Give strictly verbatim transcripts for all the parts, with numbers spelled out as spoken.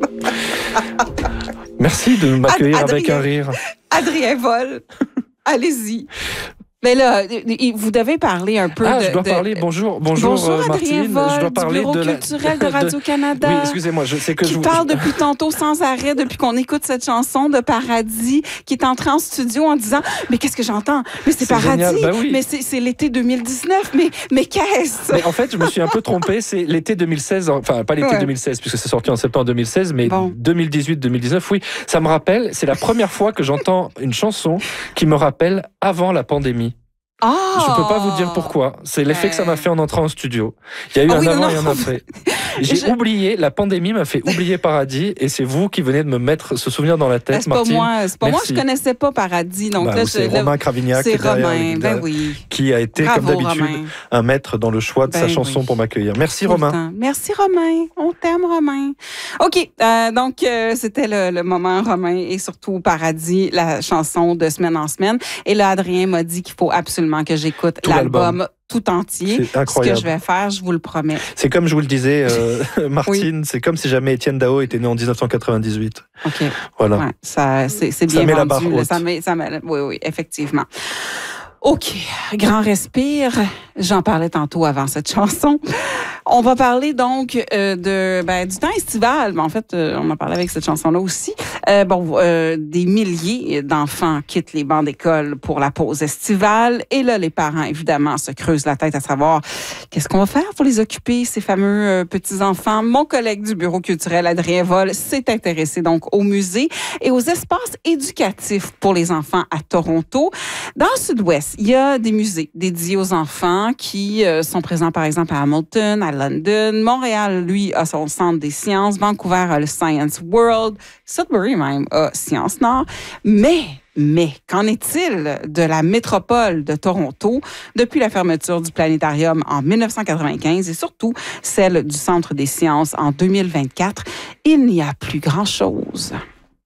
Merci de m'accueillir Ad- avec un rire. Adrien Vol, allez-y. Mais là, vous devez parler un peu ah, de... je dois de... parler, bonjour, bonjour, bonjour euh, Adrien Martine. Vol, je dois parler du Bureau de la... culturel de Radio-Canada. Oui, excusez-moi, je sais que qui je vous... parle depuis tantôt sans arrêt, depuis qu'on écoute cette chanson de Paradis, qui est entré en studio en disant « Mais qu'est-ce que j'entends? Mais c'est Paradis! Ben oui. Mais c'est l'été deux mille dix-neuf! Mais, mais qu'est-ce? » Mais en fait, je me suis un peu trompé. C'est l'été deux mille seize, enfin pas l'été ouais. deux mille seize, puisque c'est sorti en septembre deux mille seize, mais bon. deux mille dix-huit deux mille dix-neuf, oui. Ça me rappelle, c'est la première fois que j'entends une chanson qui me rappelle avant la pandémie. Oh! Je ne peux pas vous dire pourquoi. C'est l'effet ouais. que ça m'a fait en entrant en studio. Il y a eu oh un oui, avant non, et un après. J'ai je... oublié, la pandémie m'a fait oublier Paradis et c'est vous qui venez de me mettre ce souvenir dans la tête, c'est Martine. Pas moi, c'est pas moi, je connaissais pas Paradis. Donc bah, là, c'est je, Romain Cravignac c'est Romain, ben oui. qui a été, Bravo, comme d'habitude, Romain. un maître dans le choix de ben sa chanson oui. pour m'accueillir. Merci, Romain. Merci, Romain. On t'aime, Romain. OK, euh, donc euh, c'était le, le moment Romain et surtout Paradis, la chanson de semaine en semaine. Et là, Adrien m'a dit qu'il faut absolument que j'écoute l'album tout entier. C'est incroyable. Ce que je vais faire, je vous le promets. C'est comme je vous le disais, euh, Martine, oui. c'est comme si jamais Étienne Dao était né en dix-neuf cent quatre-vingt-dix-huit. OK. Voilà. Ouais, ça, c'est bien ça met vendu. La barre haute. Ça met, ça met, oui, oui, effectivement. OK, grand respire. J'en parlais tantôt avant cette chanson. On va parler donc euh, de ben, du temps estival. En fait, euh, on en parlait avec cette chanson-là aussi. Euh, bon, euh, des milliers d'enfants quittent les bancs d'école pour la pause estivale. Et là, les parents, évidemment, se creusent la tête à savoir qu'est-ce qu'on va faire pour les occuper, ces fameux euh, petits-enfants. Mon collègue du Bureau culturel, Adrien Vol, s'est intéressé donc au musée et aux espaces éducatifs pour les enfants à Toronto. Dans le Sud-Ouest, il y a des musées dédiés aux enfants qui euh, sont présents, par exemple, à Hamilton, à London. Montréal, lui, a son centre des sciences. Vancouver a le Science World. Sudbury, même, a Sciences Nord. Mais, mais, qu'en est-il de la métropole de Toronto depuis la fermeture du planétarium en mille neuf cent quatre-vingt-quinze et surtout celle du Centre des sciences en deux mille vingt-quatre? Il n'y a plus grand-chose.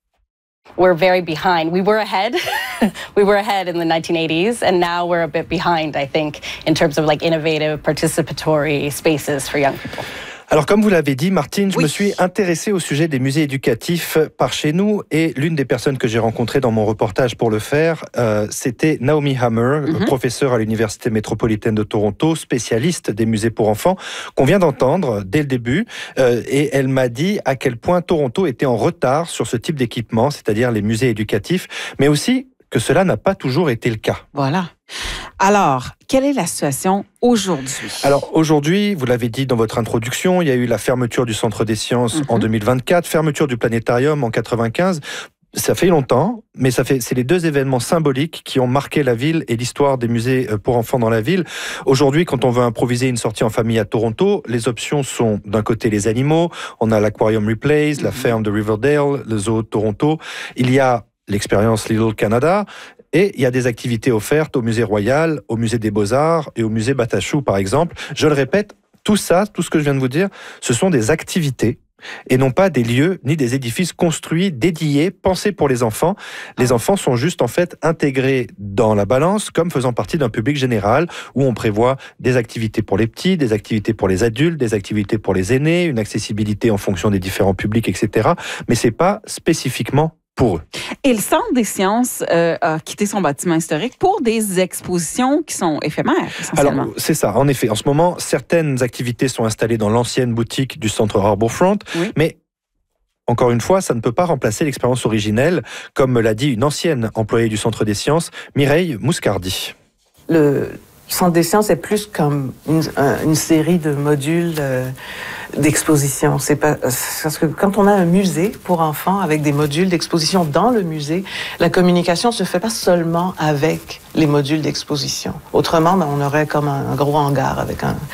We're very behind. We were ahead. we were ahead in the nineteen eighties, and now we're a bit behind, I think, in terms of like innovative, participatory spaces for young people. Alors, comme vous l'avez dit, Martine, je oui. me suis intéressée au sujet des musées éducatifs par chez nous et l'une des personnes que j'ai rencontrées dans mon reportage pour le faire, euh, c'était Naomi Hammer, mm-hmm. professeure à l'Université métropolitaine de Toronto, spécialiste des musées pour enfants, qu'on vient d'entendre dès le début. Euh, et elle m'a dit à quel point Toronto était en retard sur ce type d'équipement, c'est-à-dire les musées éducatifs, mais aussi que cela n'a pas toujours été le cas. Voilà. Alors, quelle est la situation aujourd'hui? Alors, aujourd'hui, vous l'avez dit dans votre introduction, il y a eu la fermeture du Centre des sciences mm-hmm. en deux mille vingt-quatre, fermeture du planétarium en quatre-vingt-quinze. Ça fait longtemps, mais ça fait, c'est les deux événements symboliques qui ont marqué la ville et l'histoire des musées pour enfants dans la ville. Aujourd'hui, quand on veut improviser une sortie en famille à Toronto, les options sont d'un côté les animaux, on a l'Aquarium Replays, mm-hmm. la ferme de Riverdale, le zoo de Toronto. Il y a l'expérience Little Canada, et il y a des activités offertes au Musée Royal, au Musée des Beaux-Arts et au Musée Batachou, par exemple. Je le répète, tout ça, tout ce que je viens de vous dire, ce sont des activités et non pas des lieux ni des édifices construits, dédiés, pensés pour les enfants. Les enfants sont juste en fait intégrés dans la balance comme faisant partie d'un public général où on prévoit des activités pour les petits, des activités pour les adultes, des activités pour les aînés, une accessibilité en fonction des différents publics, et cetera. Mais c'est pas spécifiquement pour eux. Et le Centre des sciences euh, a quitté son bâtiment historique pour des expositions qui sont éphémères, essentiellement. Alors, c'est ça. En effet, en ce moment, certaines activités sont installées dans l'ancienne boutique du Centre Harbourfront, oui. mais encore une fois, ça ne peut pas remplacer l'expérience originelle, comme me l'a dit une ancienne employée du Centre des sciences, Mireille Mouscardi. Le Centre des sciences est plus comme une, une série de modules euh, d'exposition. C'est pas, parce que quand on a un musée pour enfants avec des modules d'exposition dans le musée, la communication se fait pas seulement avec les modules d'exposition. Autrement, ben, on aurait comme un, un gros hangar avec un,